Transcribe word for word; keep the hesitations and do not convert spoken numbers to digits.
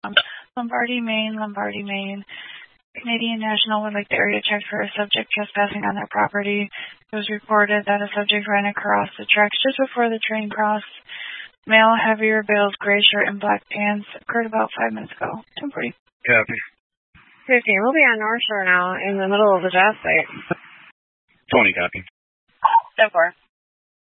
Um, Lombardy, Maine, Lombardy, Maine. Canadian national would like the area checked for a subject trespassing on their property. It was reported that a subject ran across the tracks just before the train crossed. Male, heavier build, gray shirt and black pants. Occurred about five minutes ago. ten forty. Copy. fifteen. We'll be on North Shore now, in the middle of the job site. twenty, copy. ten four.